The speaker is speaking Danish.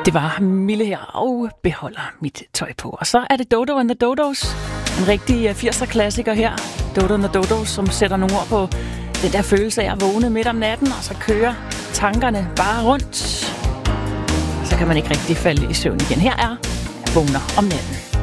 Det var Mille her og beholder mit tøj på. Og så er det Dodo and the Dodos. En rigtig 80'er-klassiker her. Dodo and the Dodos, som sætter nogle ord på den der følelse af at vågne midt om natten, og så kører tankerne bare rundt. Så kan man ikke rigtig falde i søvn igen. Her er Jeg vågner om natten.